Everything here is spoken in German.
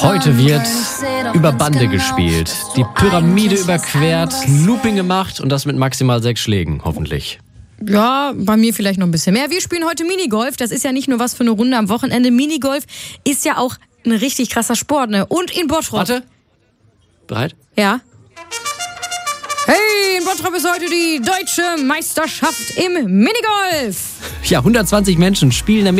Heute wird über Bande gespielt, die Pyramide überquert, Looping gemacht und das mit maximal 6 Schlägen, hoffentlich. Ja, bei mir vielleicht noch ein bisschen mehr. Wir spielen heute Minigolf. Das ist ja nicht nur was für eine Runde am Wochenende. Minigolf ist ja auch ein richtig krasser Sport, ne? Und in Bottrop. Warte. Bereit? Ja. Hey, in Bottrop ist heute die deutsche Meisterschaft im Minigolf. Ja, 120 Menschen spielen